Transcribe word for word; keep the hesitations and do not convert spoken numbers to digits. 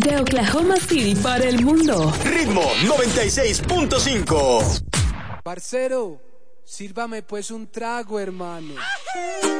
De Oklahoma City para el mundo. Ritmo noventa y seis punto cinco. Parcero, sírvame pues un trago, hermano.